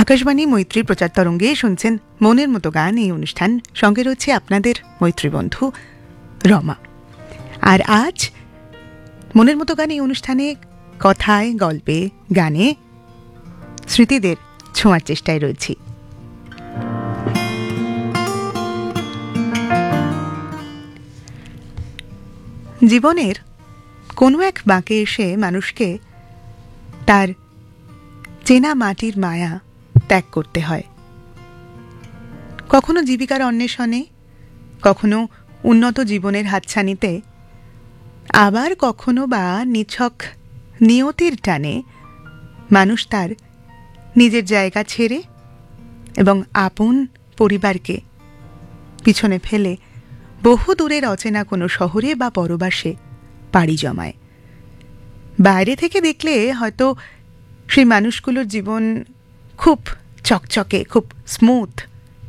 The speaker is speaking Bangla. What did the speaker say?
আকাশবাণী মৈত্রী প্রচার তরঙ্গে শুনছেন মনের মতো গান। এই অনুষ্ঠান সঙ্গে রয়েছে আপনাদের মৈত্রী বন্ধু রমা। আর আজ মনের মতো গান এই অনুষ্ঠানে কথায়, গল্পে, গানে স্মৃতিদের ছোঁয়ার চেষ্টায় রয়েছি। জীবনের কোনো এক বাঁকে এসে মানুষকে তার চেনা মাটির মায়া ত্যাগ করতে হয়। কখনো জীবিকার অন্বেষণে, কখনো উন্নত জীবনের হাতছানিতে, আবার কখনো বা নিছক নিয়তির টানে মানুষ তার নিজের জায়গা ছেড়ে এবং আপন পরিবারকে পিছনে ফেলে বহু দূরের অচেনা কোনো শহরে বা পরবাসে পাড়ি জমায়। বাইরে থেকে দেখলে হয়তো সেই মানুষগুলোর জীবন খুব চকচকে, খুব স্মুথ,